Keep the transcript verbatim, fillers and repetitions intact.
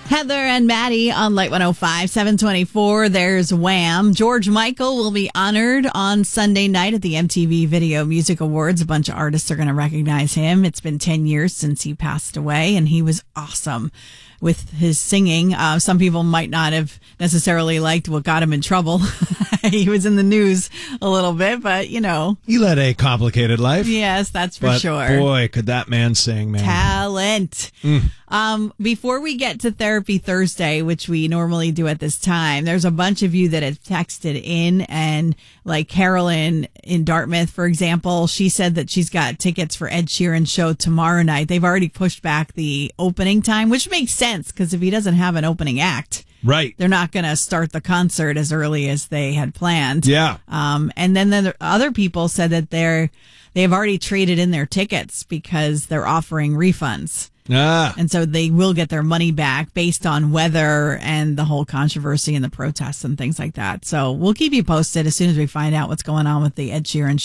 Heather and Maddie on Light one oh five, seven twenty-four. There's Wham. George Michael will be honored on Sunday night at the M T V Video Music Awards. A bunch of artists are going to recognize him. It's been ten years since he passed away, and he was awesome with his singing. Uh, some people might not have necessarily liked what got him in trouble. He was in the news a little bit, but, you know. He led a complicated life. Yes, that's for but sure. Boy, could that man sing, man. Talent. Mm. Um, before we get to Therapy Thursday, which we normally do at this time, there's a bunch of you that have texted in, and like Carolyn in Dartmouth, for example, she said that she's got tickets for Ed Sheeran's show tomorrow night. They've already pushed back the opening time, which makes sense because if he doesn't have an opening act, right, they're not going to start the concert as early as they had planned. Yeah. Um, and then the other people said that they're they've already traded in their tickets because they're offering refunds. Ah. And so they will get their money back based on weather and the whole controversy and the protests and things like that. So we'll keep you posted as soon as we find out what's going on with the Ed Sheeran